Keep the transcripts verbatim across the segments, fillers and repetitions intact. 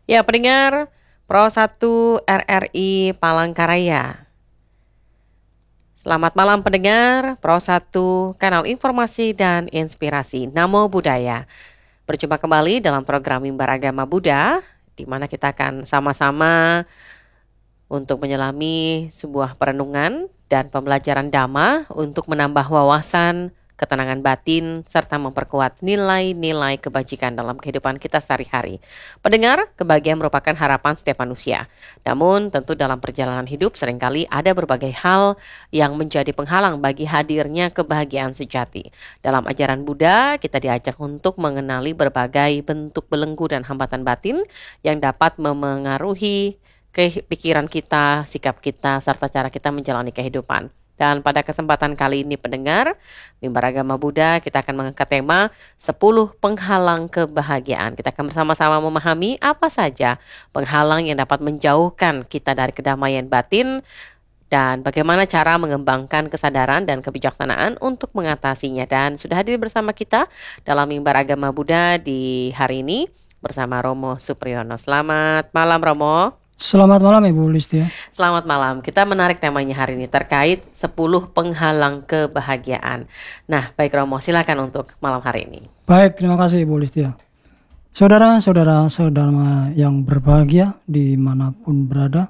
Ya, pendengar Pro satu R R I Palangkaraya. Selamat malam pendengar Pro satu Kanal Informasi dan Inspirasi Namo Buddhaya. Berjumpa kembali dalam program Mimbar Agama Buddha, di mana kita akan sama-sama untuk menyelami sebuah perenungan dan pembelajaran Dhamma untuk menambah wawasan, ketenangan batin, serta memperkuat nilai-nilai kebajikan dalam kehidupan kita sehari-hari. Pendengar, kebahagiaan merupakan harapan setiap manusia. Namun, tentu dalam perjalanan hidup seringkali ada berbagai hal yang menjadi penghalang bagi hadirnya kebahagiaan sejati. Dalam ajaran Buddha, kita diajak untuk mengenali berbagai bentuk belenggu dan hambatan batin yang dapat memengaruhi ke pikiran kita, sikap kita, serta cara kita menjalani kehidupan. Dan pada kesempatan kali ini pendengar, Mimbar Agama Buddha, kita akan mengangkat tema sepuluh penghalang kebahagiaan. Kita akan bersama-sama memahami apa saja penghalang yang dapat menjauhkan kita dari kedamaian batin dan bagaimana cara mengembangkan kesadaran dan kebijaksanaan untuk mengatasinya. Dan sudah hadir bersama kita dalam Mimbar Agama Buddha di hari ini bersama Romo Supriyono. Selamat malam Romo. Selamat malam Ibu Listia. Selamat malam. Kita menarik temanya hari ini terkait sepuluh penghalang kebahagiaan. Nah, baik Romo, silakan untuk malam hari ini. Baik, terima kasih Ibu Listia. Saudara-saudara saudara yang berbahagia dimanapun berada,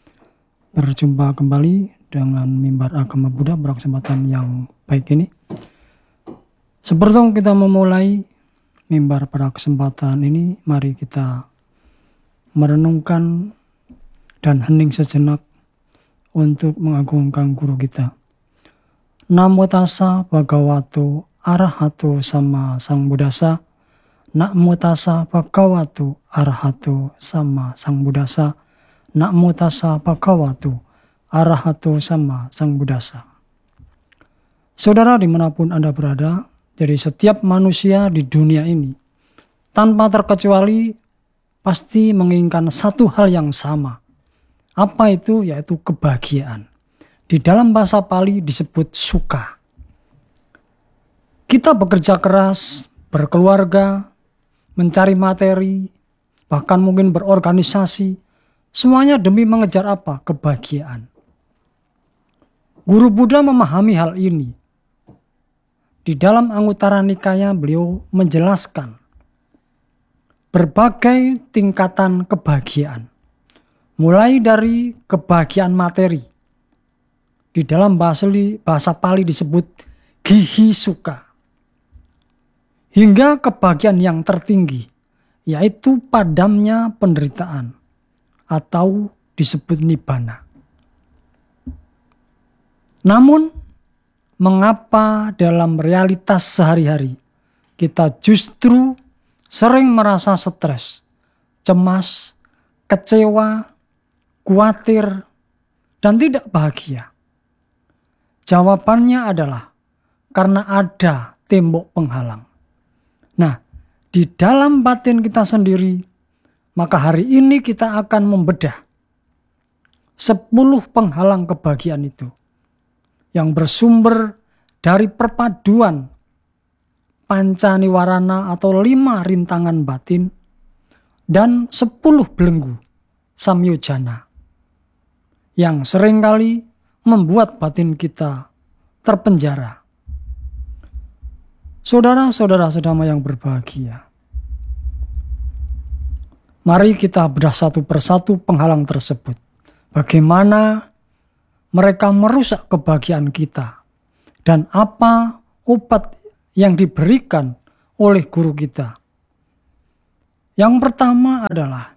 berjumpa kembali dengan Mimbar Agama Buddha pada kesempatan yang baik ini. Sebelum kita memulai mimbar pada kesempatan ini, mari kita merenungkan dan hening sejenak untuk mengagungkan guru kita. Namo tassa bhagavato arahato sama sang buddhasa. Namo tassa bhagavato arahato sama sang buddhasa. Namo tassa bhagavato arahato sama sang buddhasa. Saudara dimanapun Anda berada, jadi setiap manusia di dunia ini tanpa terkecuali pasti menginginkan satu hal yang sama. Apa itu? Yaitu kebahagiaan. Di dalam bahasa Pali disebut sukha. Kita bekerja keras, berkeluarga, mencari materi, bahkan mungkin berorganisasi. Semuanya demi mengejar apa? Kebahagiaan. Guru Buddha memahami hal ini. Di dalam Anguttara Nikaya beliau menjelaskan berbagai tingkatan kebahagiaan. Mulai dari kebahagiaan materi. Di dalam bahasa, bahasa Pali disebut gihi sukha. Hingga kebahagiaan yang tertinggi, yaitu padamnya penderitaan atau disebut nibbana. Namun, mengapa dalam realitas sehari-hari kita justru sering merasa stres, cemas, kecewa, khawatir, dan tidak bahagia? Jawabannya adalah karena ada tembok penghalang. Nah, di dalam batin kita sendiri, maka hari ini kita akan membedah sepuluh penghalang kebahagiaan itu yang bersumber dari perpaduan panca niwarana atau lima rintangan batin dan sepuluh belenggu samyojana yang seringkali membuat batin kita terpenjara. Saudara-saudara sedama yang berbahagia, mari kita bedah satu persatu penghalang tersebut. Bagaimana mereka merusak kebahagiaan kita dan apa obat yang diberikan oleh guru kita. Yang pertama adalah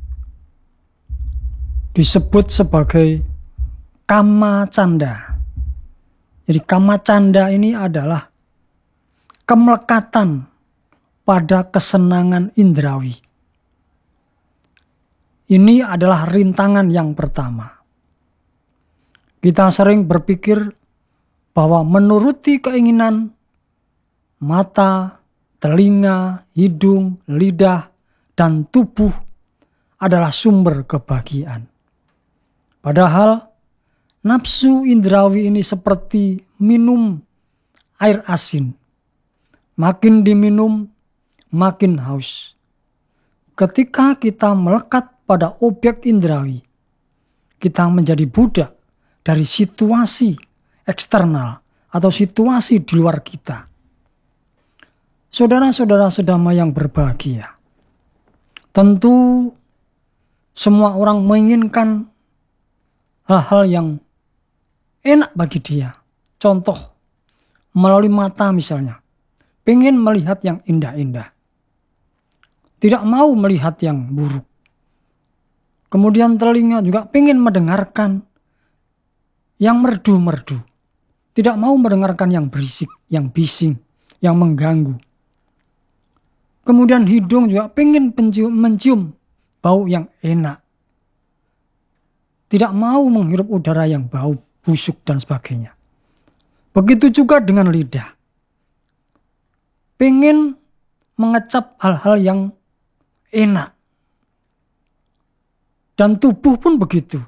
disebut sebagai kama canda. Jadi kama canda ini adalah kemelekatan pada kesenangan indrawi. Ini adalah rintangan yang pertama. Kita sering berpikir bahwa menuruti keinginan mata, telinga, hidung, lidah, dan tubuh adalah sumber kebahagiaan. Padahal nafsu indrawi ini seperti minum air asin. Makin diminum, makin haus. ketika kita melekat pada objek indrawi, kita menjadi budak dari situasi eksternal atau situasi di luar kita. Saudara-saudara sedama yang berbahagia, tentu semua orang menginginkan hal-hal yang enak bagi dia. Contoh, melalui mata misalnya, pengen melihat yang indah-indah, tidak mau melihat yang buruk. Kemudian telinga juga pengen mendengarkan yang merdu-merdu, tidak mau mendengarkan yang berisik, yang bising, yang mengganggu. Kemudian hidung juga pengen mencium, mencium bau yang enak, tidak mau menghirup udara yang bau busuk dan sebagainya. Begitu juga dengan lidah, pengen mengecap hal-hal yang enak. Dan tubuh pun begitu.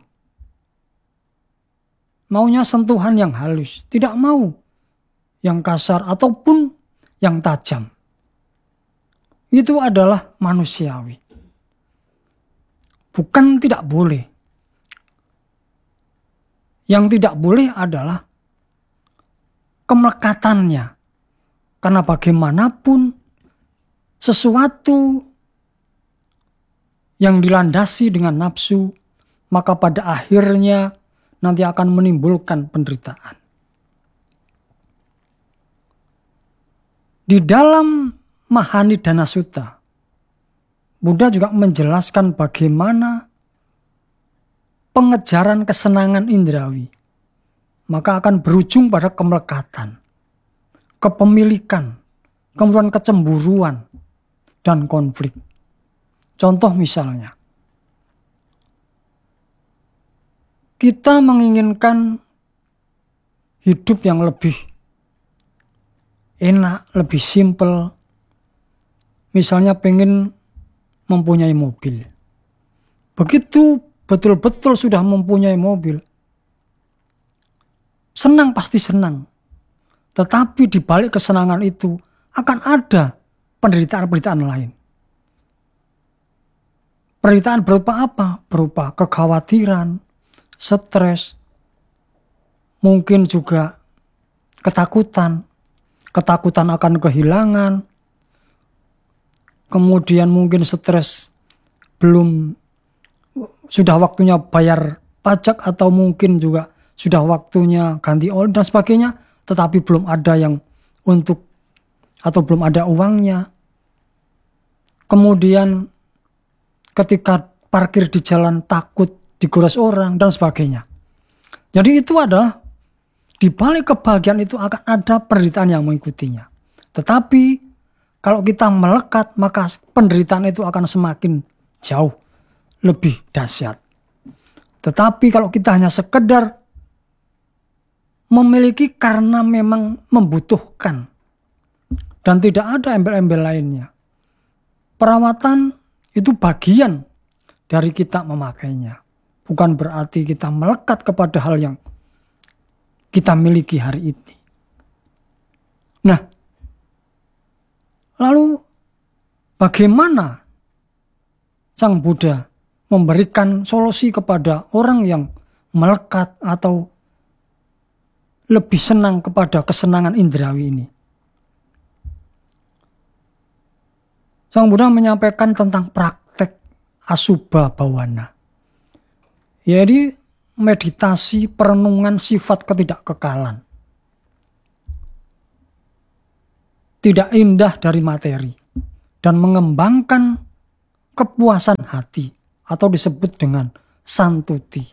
Maunya sentuhan yang halus, tidak mau yang kasar ataupun yang tajam. Itu adalah manusiawi. Bukan tidak boleh. Yang tidak boleh adalah kemelekatannya. Karena bagaimanapun sesuatu yang dilandasi dengan nafsu, maka pada akhirnya nanti akan menimbulkan penderitaan. Di dalam Mahanidana Sutta, Buddha juga menjelaskan bagaimana pengejaran kesenangan indrawi, maka akan berujung pada kemelekatan, kepemilikan, kemudian kecemburuan, dan konflik. Contoh misalnya, kita menginginkan hidup yang lebih enak, lebih simpel. Misalnya pengen mempunyai mobil. Begitu betul-betul sudah mempunyai mobil, senang pasti senang. Tetapi di balik kesenangan itu akan ada penderitaan-penderitaan lain. Penderitaan berupa apa? Berupa kekhawatiran, stres, mungkin juga ketakutan, ketakutan akan kehilangan, kemudian mungkin stres belum sudah waktunya bayar pajak atau mungkin juga sudah waktunya ganti oli dan sebagainya, tetapi belum ada yang untuk atau belum ada uangnya. Kemudian ketika parkir di jalan takut digores orang dan sebagainya. Jadi itu adalah di balik kebahagiaan itu akan ada penderitaan yang mengikutinya. Tetapi kalau kita melekat, maka penderitaan itu akan semakin jauh lebih dahsyat. Tetapi kalau kita hanya sekedar memiliki karena memang membutuhkan dan tidak ada embel-embel lainnya, perawatan itu bagian dari kita memakainya. Bukan berarti kita melekat kepada hal yang kita miliki hari ini. Nah, lalu bagaimana Sang Buddha memberikan solusi kepada orang yang melekat atau lebih senang kepada kesenangan indrawi ini? Sang Buddha menyampaikan tentang praktek asubha bawana. Jadi meditasi perenungan sifat ketidakkekalan. Tidak indah dari materi. Dan mengembangkan kepuasan hati. Atau disebut dengan santuti.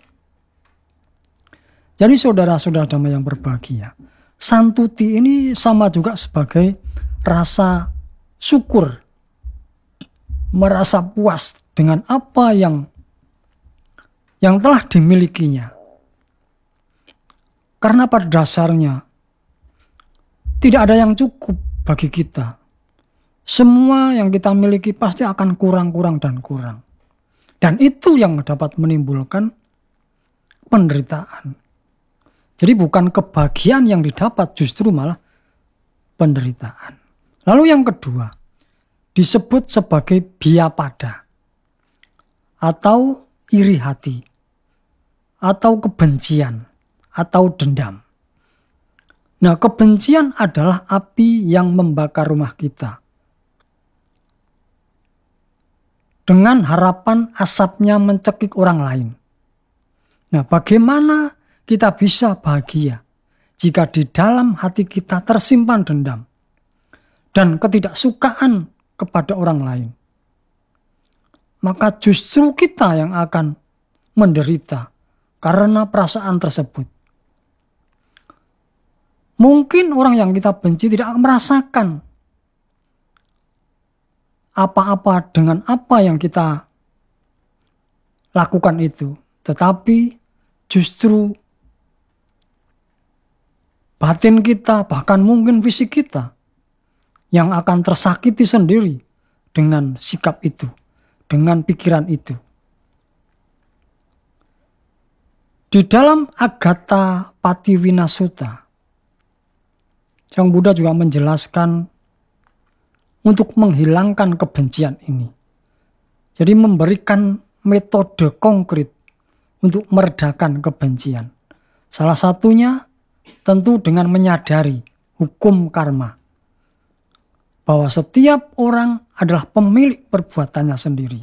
Jadi saudara-saudara damai yang berbahagia. Santuti ini sama juga sebagai rasa syukur. Merasa puas dengan apa yang yang telah dimilikinya. Karena pada dasarnya tidak ada yang cukup bagi kita. Semua yang kita miliki pasti akan kurang-kurang dan kurang. Dan itu yang dapat menimbulkan penderitaan. Jadi bukan kebahagiaan yang didapat, justru malah penderitaan. Lalu yang kedua, disebut sebagai biapada. atau iri hati, atau kebencian, atau dendam. Nah, kebencian adalah api yang membakar rumah kita. Dengan harapan asapnya mencekik orang lain. Nah, bagaimana kita bisa bahagia jika di dalam hati kita tersimpan dendam dan ketidaksukaan kepada orang lain? Maka justru kita yang akan menderita karena perasaan tersebut. Mungkin orang yang kita benci tidak akan merasakan apa-apa dengan apa yang kita lakukan itu. Tetapi justru batin kita, bahkan mungkin fisik kita, yang akan tersakiti sendiri dengan sikap itu, dengan pikiran itu. Di dalam Agatha Patiwinasuta, Sang Buddha juga menjelaskan untuk menghilangkan kebencian ini. Jadi memberikan metode konkret untuk meredakan kebencian. Salah satunya tentu dengan menyadari hukum karma. Bahwa setiap orang adalah pemilik perbuatannya sendiri.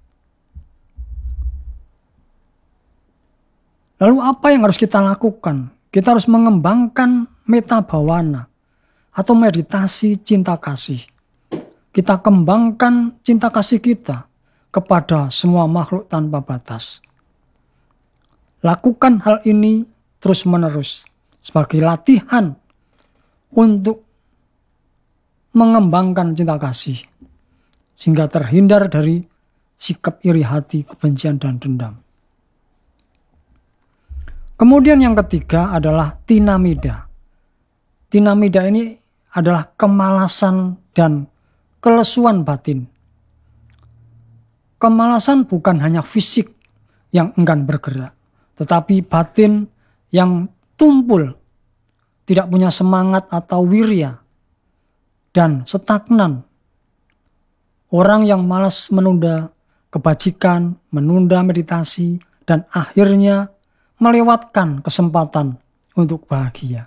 Lalu apa yang harus kita lakukan? Kita harus mengembangkan metta bhavana atau meditasi cinta kasih. Kita kembangkan cinta kasih kita kepada semua makhluk tanpa batas. Lakukan hal ini terus-menerus sebagai latihan untuk mengembangkan cinta kasih sehingga terhindar dari sikap iri hati, kebencian, dan dendam. Kemudian yang ketiga adalah tinamida. Tinamida ini adalah kemalasan dan kelesuan batin. Kemalasan bukan hanya fisik yang enggan bergerak, tetapi batin yang tumpul, tidak punya semangat atau wirya, dan stagnan. Orang yang malas menunda kebajikan, menunda meditasi, dan akhirnya melewatkan kesempatan untuk bahagia.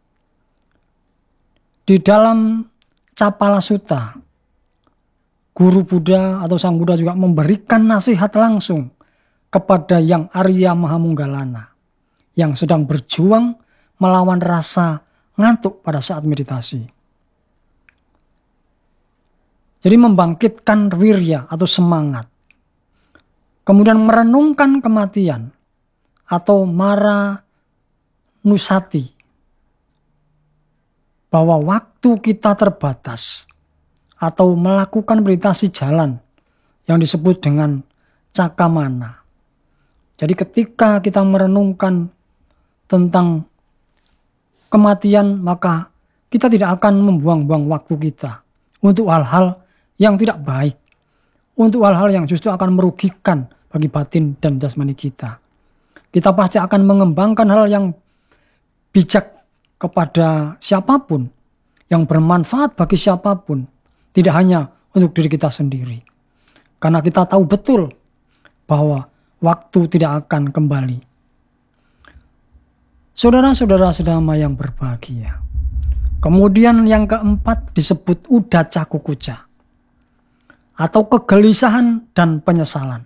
Di dalam Capala Sutta, Guru Buddha atau Sang Buddha juga memberikan nasihat langsung kepada yang Arya Mahamunggalana yang sedang berjuang melawan rasa ngantuk pada saat meditasi. Jadi membangkitkan wirya atau semangat. Kemudian merenungkan kematian atau mara nusati. Bahwa waktu kita terbatas atau melakukan meditasi jalan yang disebut dengan cakamana. Jadi ketika kita merenungkan tentang kematian, maka kita tidak akan membuang-buang waktu kita untuk hal-hal yang tidak baik, untuk hal-hal yang justru akan merugikan bagi batin dan jasmani kita. Kita pasti akan mengembangkan hal yang bijak kepada siapapun, yang bermanfaat bagi siapapun, tidak hanya untuk diri kita sendiri. Karena kita tahu betul bahwa waktu tidak akan kembali. Saudara-saudara sedama yang berbahagia. Kemudian yang keempat disebut udaca kukuca atau kegelisahan dan penyesalan.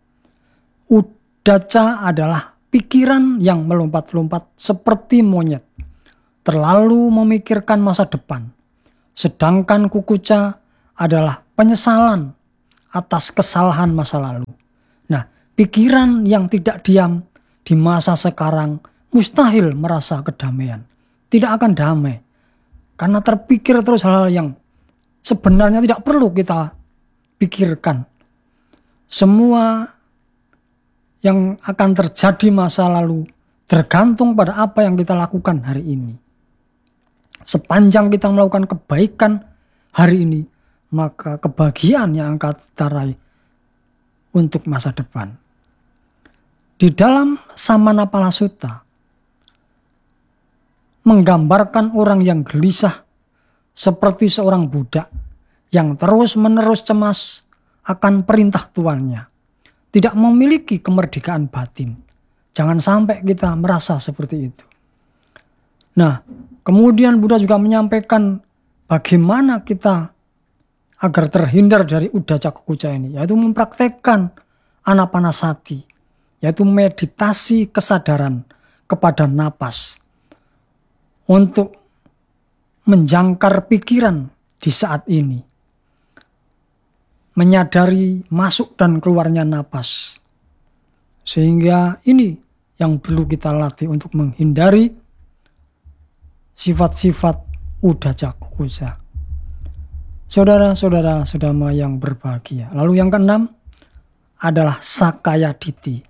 Udaca adalah pikiran yang melompat-lompat seperti monyet, terlalu memikirkan masa depan. Sedangkan kukuca adalah penyesalan atas kesalahan masa lalu. Nah, pikiran yang tidak diam di masa sekarang mustahil merasa kedamaian. Tidak akan damai. Karena terpikir terus hal-hal yang sebenarnya tidak perlu kita pikirkan. Semua yang akan terjadi masa lalu tergantung pada apa yang kita lakukan hari ini. Sepanjang kita melakukan kebaikan hari ini, maka kebahagiaan yang akan kita raih untuk masa depan. Di dalam Samanapala Sutta menggambarkan orang yang gelisah seperti seorang budak yang terus-menerus cemas akan perintah tuannya. tidak memiliki kemerdekaan batin. Jangan sampai kita merasa seperti itu. Nah, kemudian Buddha juga menyampaikan bagaimana kita agar terhindar dari udacca kukuca ini, yaitu mempraktekkan anapanasati, yaitu meditasi kesadaran kepada napas untuk menjangkar pikiran di saat ini, menyadari masuk dan keluarnya napas, sehingga ini yang perlu kita latih untuk menghindari sifat-sifat udacca kukuca. Saudara-saudara saudara yang berbahagia. Lalu yang keenam adalah sakaya ditti.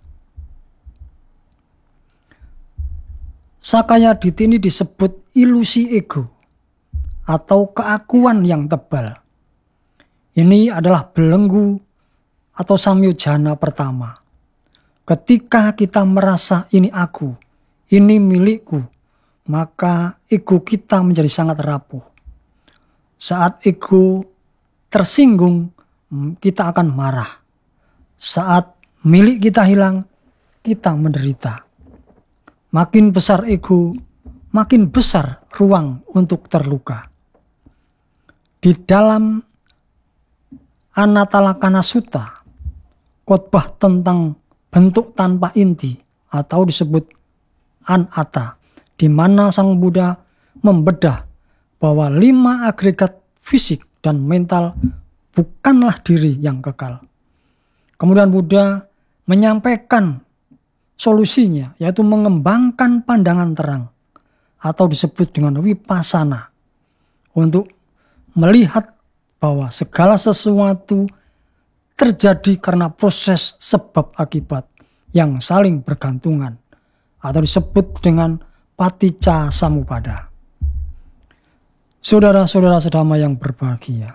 Sakaya ditti ini disebut ilusi ego atau keakuan yang tebal. Ini adalah belenggu atau samyojana pertama. Ketika kita merasa ini aku, ini milikku, maka ego kita menjadi sangat rapuh. Saat ego tersinggung, kita akan marah. Saat milik kita hilang, kita menderita. Makin besar ego, makin besar ruang untuk terluka. Di dalam Anatalakkhana Sutta, khotbah tentang bentuk tanpa inti atau disebut anatta, di mana Sang Buddha membedah bahwa lima agregat fisik dan mental bukanlah diri yang kekal. Kemudian Buddha menyampaikan solusinya, yaitu mengembangkan pandangan terang atau disebut dengan vipassana, untuk melihat bahwa segala sesuatu terjadi karena proses sebab akibat yang saling bergantungan atau disebut dengan paticca samuppada. Saudara-saudara sedama yang berbahagia.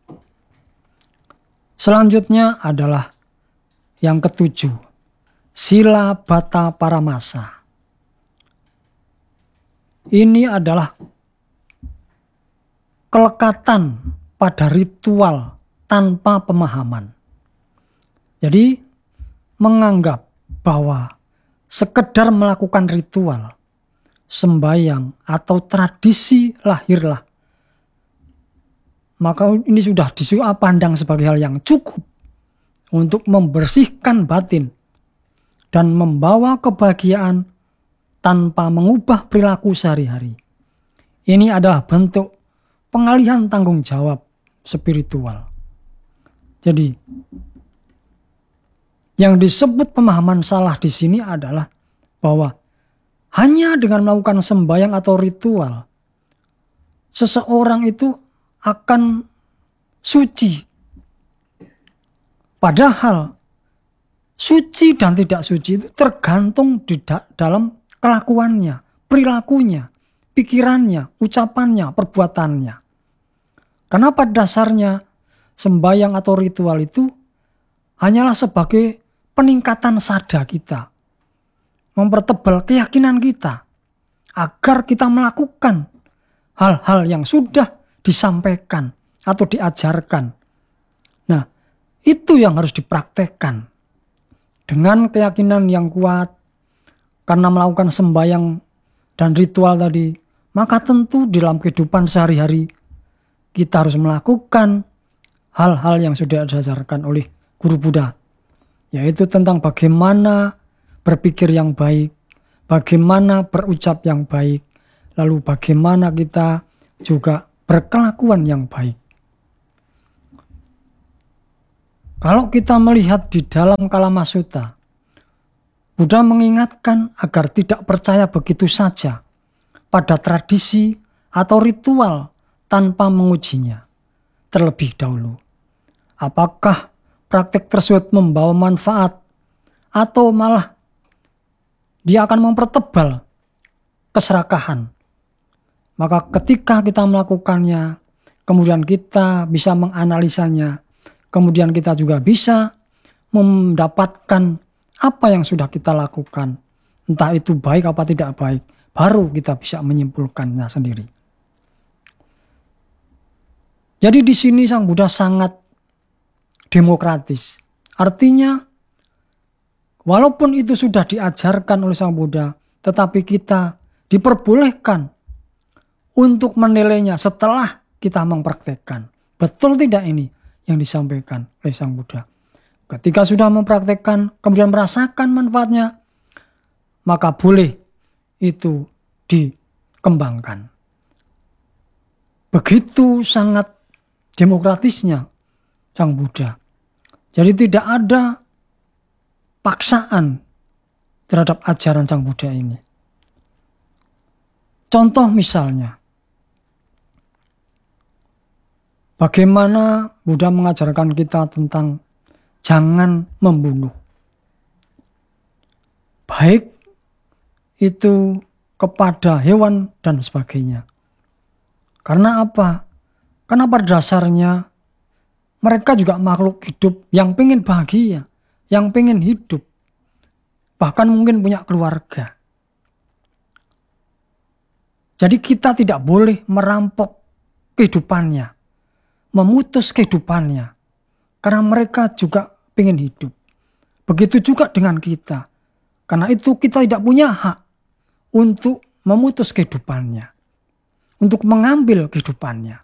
Selanjutnya adalah yang ketujuh, sila bata paramasa. Ini adalah kelekatan pada ritual tanpa pemahaman. Jadi menganggap bahwa sekedar melakukan ritual, sembahyang atau tradisi lahirlah, maka ini sudah dipandang sebagai hal yang cukup untuk membersihkan batin dan membawa kebahagiaan tanpa mengubah perilaku sehari-hari. Ini adalah bentuk pengalihan tanggung jawab spiritual. Jadi, yang disebut pemahaman salah di sini adalah bahwa hanya dengan melakukan sembahyang atau ritual, seseorang itu akan suci. Padahal suci dan tidak suci itu tergantung di da- dalam kelakuannya, perilakunya, pikirannya, ucapannya, perbuatannya. Karena pada dasarnya sembahyang atau ritual itu hanyalah sebagai peningkatan sada kita, mempertebal keyakinan kita agar kita melakukan hal-hal yang sudah disampaikan atau diajarkan. Nah, itu yang harus dipraktekkan dengan keyakinan yang kuat. Karena melakukan sembahyang dan ritual tadi, maka tentu dalam kehidupan sehari-hari kita harus melakukan hal-hal yang sudah diajarkan oleh Guru Buddha, yaitu tentang bagaimana berpikir yang baik, bagaimana berucap yang baik, lalu bagaimana kita juga berkelakuan yang baik. Kalau kita melihat di dalam Kalama Sutta, Buddha mengingatkan agar tidak percaya begitu saja pada tradisi atau ritual tanpa mengujinya terlebih dahulu. Apakah praktek tersebut membawa manfaat atau malah dia akan mempertebal keserakahan. Maka ketika kita melakukannya, kemudian kita bisa menganalisanya, kemudian kita juga bisa mendapatkan apa yang sudah kita lakukan, entah itu baik apa tidak baik, baru kita bisa menyimpulkannya sendiri. Jadi di sini Sang Buddha sangat demokratis. Artinya Walaupun itu sudah diajarkan oleh Sang Buddha, tetapi kita diperbolehkan untuk menilainya setelah kita mempraktekkan. Betul tidak ini yang disampaikan oleh Sang Buddha? Ketika sudah mempraktekkan, kemudian merasakan manfaatnya, maka boleh itu dikembangkan. Begitu sangat demokratisnya Sang Buddha. Jadi tidak ada paksaan terhadap ajaran Sang Buddha ini. Contoh misalnya, bagaimana Buddha mengajarkan kita tentang jangan membunuh. Baik itu kepada hewan dan sebagainya. Karena apa? Karena pada dasarnya mereka juga makhluk hidup yang pengen bahagia, yang pengen hidup. Bahkan mungkin punya keluarga. Jadi kita tidak boleh merampok kehidupannya, memutus kehidupannya. Karena mereka juga pengen hidup. Begitu juga dengan kita. Karena itu kita tidak punya hak untuk memutus kehidupannya. Untuk mengambil kehidupannya.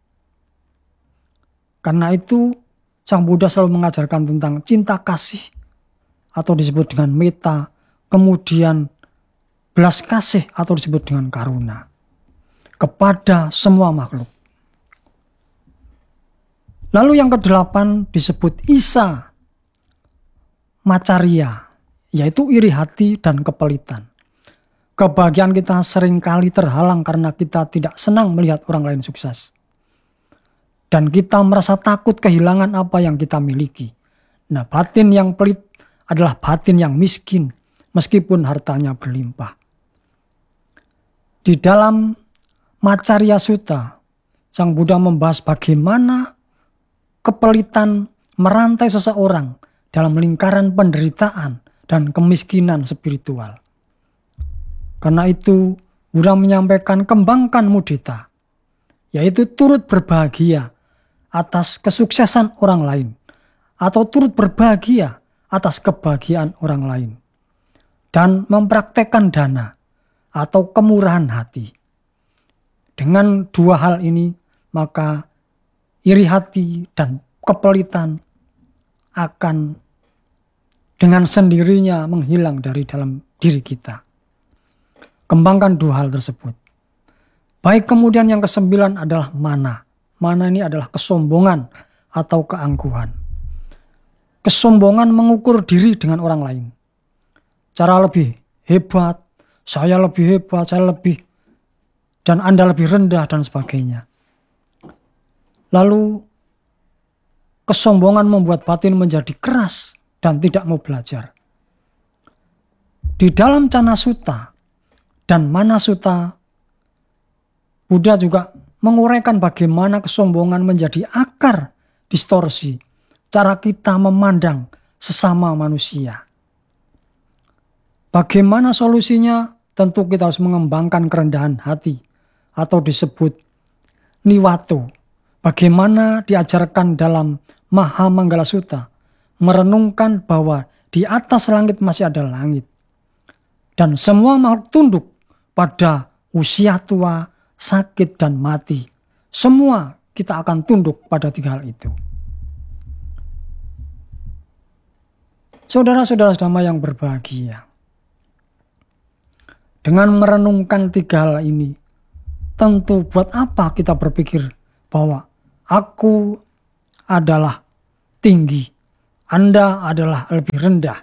Karena itu Sang Buddha selalu mengajarkan tentang cinta kasih atau disebut dengan metta, kemudian belas kasih atau disebut dengan karuna kepada semua makhluk. Lalu yang kedelapan disebut isa macarya, yaitu iri hati dan kepelitan. Kebahagiaan kita seringkali terhalang karena kita tidak senang melihat orang lain sukses. Dan kita merasa takut kehilangan apa yang kita miliki. Nah, batin yang pelit adalah batin yang miskin, meskipun hartanya berlimpah. Di dalam Macarya Sutta, Sang Buddha membahas bagaimana kepelitan merantai seseorang dalam lingkaran penderitaan dan kemiskinan spiritual. Karena itu, Buddha menyampaikan kembangkan mudita, yaitu turut berbahagia atas kesuksesan orang lain, atau turut berbahagia atas kebahagiaan orang lain, dan mempraktekkan dana atau kemurahan hati. Dengan dua hal ini, maka iri hati dan kepelitan akan dengan sendirinya menghilang dari dalam diri kita. Kembangkan dua hal tersebut. Baik, kemudian yang kesembilan adalah mana. Mana ini adalah kesombongan atau keangkuhan. Kesombongan mengukur diri dengan orang lain. Cara lebih hebat, saya lebih hebat, saya lebih, dan Anda lebih rendah dan sebagainya. Lalu kesombongan membuat batin menjadi keras dan tidak mau belajar. Di dalam Cana Sutta dan Mana Sutta, Buddha juga menguraikan bagaimana kesombongan menjadi akar distorsi cara kita memandang sesama manusia. Bagaimana solusinya? Tentu kita harus mengembangkan kerendahan hati atau disebut niwato. Bagaimana diajarkan dalam Mahamanggala Sutta, merenungkan bahwa di atas langit masih ada langit. Dan semua makhluk tunduk pada usia tua, sakit, dan mati. Semua kita akan tunduk pada tiga hal itu. Saudara-saudara Dhamma yang berbahagia, dengan merenungkan tiga hal ini, tentu buat apa kita berpikir bahwa aku adalah tinggi, Anda adalah lebih rendah,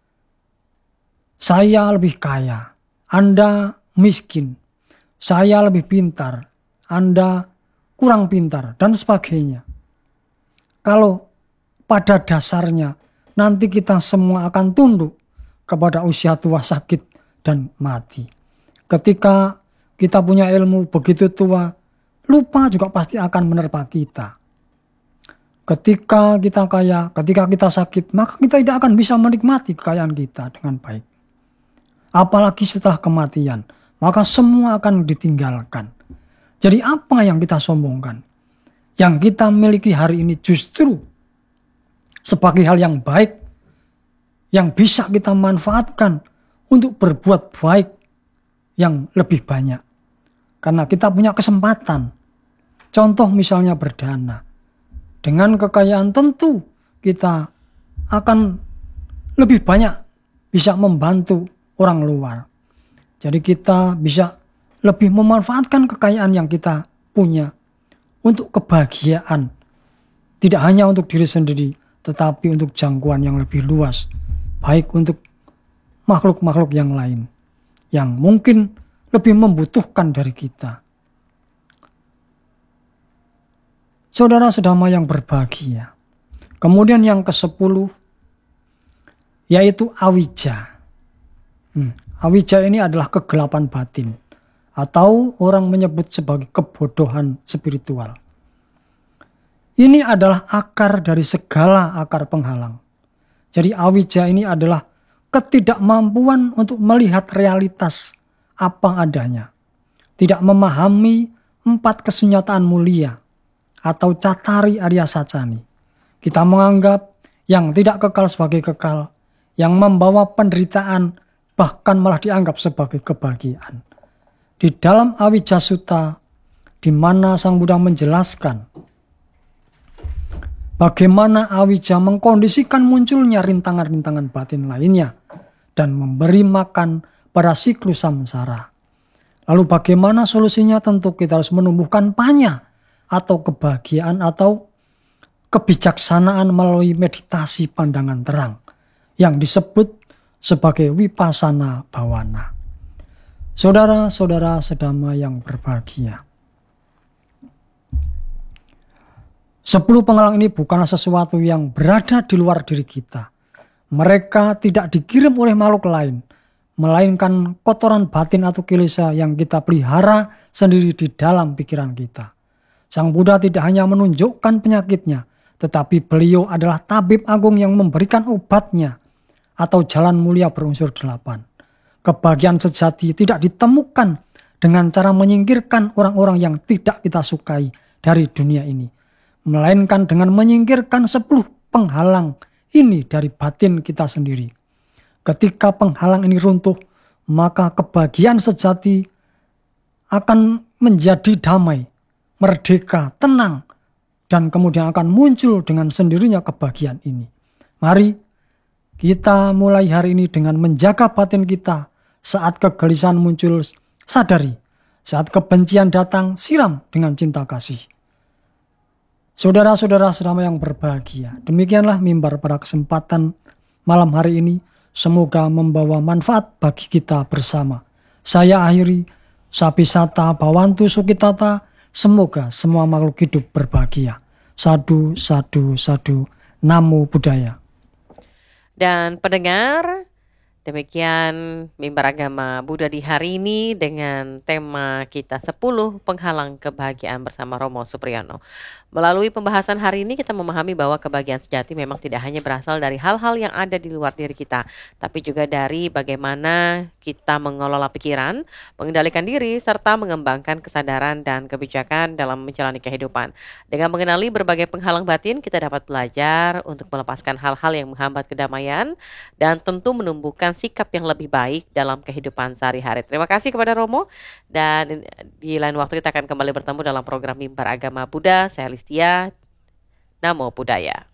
saya lebih kaya, Anda miskin, saya lebih pintar, Anda kurang pintar, dan sebagainya. Kalau pada dasarnya nanti kita semua akan tunduk kepada usia tua, sakit, dan mati. Ketika kita punya ilmu begitu tua, lupa juga pasti akan menerpa kita. Ketika kita kaya, ketika kita sakit, maka kita tidak akan bisa menikmati kekayaan kita dengan baik. Apalagi setelah kematian, maka semua akan ditinggalkan. Jadi apa yang kita sombongkan? Yang kita miliki hari ini justru sebagai hal yang baik, yang bisa kita manfaatkan untuk berbuat baik yang lebih banyak. Karena kita punya kesempatan. Contoh misalnya berdana. Dengan kekayaan tentu kita akan lebih banyak bisa membantu orang luar. Jadi kita bisa lebih memanfaatkan kekayaan yang kita punya untuk kebahagiaan. Tidak hanya untuk diri sendiri, tetapi untuk jangkauan yang lebih luas. Baik untuk makhluk-makhluk yang lain yang mungkin lebih membutuhkan dari kita. Saudara-saudara yang berbahagia. Kemudian yang kesepuluh yaitu awija. Hmm, awija ini adalah kegelapan batin atau orang menyebut sebagai kebodohan spiritual. Ini adalah akar dari segala akar penghalang. Jadi awija ini adalah ketidakmampuan untuk melihat realitas apa adanya. Tidak memahami empat kesunyataan mulia atau catari Arya Sacani. Kita menganggap yang tidak kekal sebagai kekal, yang membawa penderitaan bahkan malah dianggap sebagai kebahagiaan. Di dalam Awija Sutta, di mana Sang Buddha menjelaskan bagaimana awija mengkondisikan munculnya rintangan-rintangan batin lainnya dan memberi makan pada siklus samsara. Lalu bagaimana solusinya? Tentu kita harus menumbuhkan panya atau kebahagiaan atau kebijaksanaan melalui meditasi pandangan terang yang disebut sebagai Vipassana Bhavana. Saudara-saudara sedama yang berbahagia. Sepuluh penghalang ini bukanlah sesuatu yang berada di luar diri kita. Mereka tidak dikirim oleh makhluk lain, melainkan kotoran batin atau kilesa yang kita pelihara sendiri di dalam pikiran kita. Sang Buddha tidak hanya menunjukkan penyakitnya, tetapi beliau adalah tabib agung yang memberikan obatnya atau jalan mulia berunsur delapan. Kebahagiaan sejati tidak ditemukan dengan cara menyingkirkan orang-orang yang tidak kita sukai dari dunia ini, melainkan dengan menyingkirkan sepuluh penghalang ini dari batin kita sendiri. Ketika penghalang ini runtuh, maka kebahagiaan sejati akan menjadi damai, merdeka, tenang, dan kemudian akan muncul dengan sendirinya kebahagiaan ini. Mari kita mulai hari ini dengan menjaga batin kita. Saat kegelisahan muncul, sadari. Saat kebencian datang, siram dengan cinta kasih. Saudara-saudara sedama yang berbahagia, demikianlah mimbar pada kesempatan malam hari ini. Semoga membawa manfaat bagi kita bersama. Saya akhiri, Sapisata Bhawantu Sukitata. Semoga semua makhluk hidup berbahagia. Sadu, sadu, sadu. Namo Buddhaya. Dan pendengar, demikian mimbar agama Buddha di hari ini dengan tema kita sepuluh penghalang kebahagiaan bersama Romo Supriyono. Melalui pembahasan hari ini kita memahami bahwa kebahagiaan sejati memang tidak hanya berasal dari hal-hal yang ada di luar diri kita, tapi juga dari bagaimana kita mengelola pikiran, mengendalikan diri, serta mengembangkan kesadaran dan kebijakan dalam menjalani kehidupan. Dengan mengenali berbagai penghalang batin, kita dapat belajar untuk melepaskan hal-hal yang menghambat kedamaian dan tentu menumbuhkan sikap yang lebih baik dalam kehidupan sehari-hari. Terima kasih kepada Romo, dan di lain waktu kita akan kembali bertemu dalam program Mimbar Agama Buddha. Saya Listia, Namo Buddhaya.